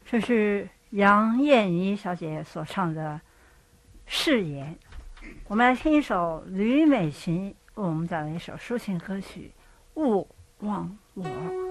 这是杨燕妮小姐所唱的《誓言》。我们来听一首吕美琴为我们带来一首抒情歌曲《勿忘我》。